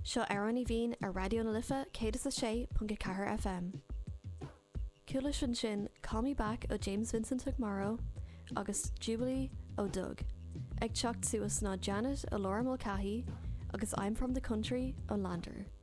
Seo Aaron i bhín a radio na lifa céad a sé .4 FM. Cúla sin Call Me Back ó James Vincent McMorrow agus Jubilee ó Doug. Ag teacht suas ná Janet ó Laura Mulcahy agus I'm From the Country ó Lander.